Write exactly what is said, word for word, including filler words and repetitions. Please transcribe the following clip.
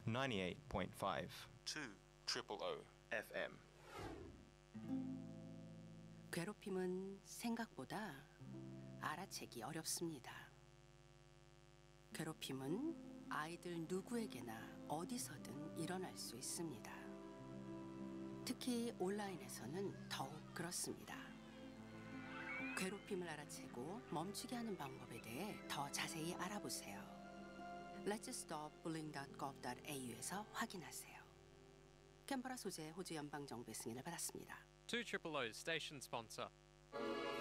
ninety-eight point five two triple O 에프엠. 괴롭힘은 생각보다 알아채기 어렵습니다. 괴롭힘은 아이들 누구에게나 어디서든 일어날 수 있습니다. 특히 온라인에서는 더욱 그렇습니다. 괴롭힘을 알아채고 멈추게 하는 방법에 대해 더 자세히 알아보세요. let's stop bullying dot gov dot 에이유에서 확인하세요. 캔버라 소재 호주 연방정부의 승인을 받았습니다. two triple O station sponsor.